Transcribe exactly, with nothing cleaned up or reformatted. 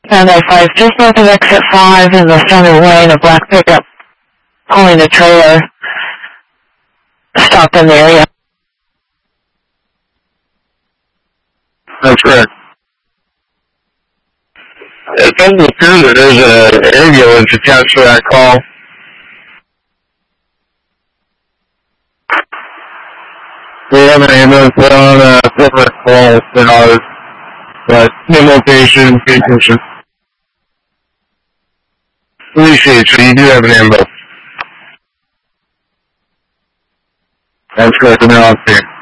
ten oh five, just north of exit five in the center lane, a black pickup pulling a trailer. Stop in the area. That's correct. It doesn't appear that there's an ambulance attached to that call. We have an ambulance on a separate call than ours, but no location, pay attention. Appreciate you, you do have an ambulance. That's correct, and they're on scene.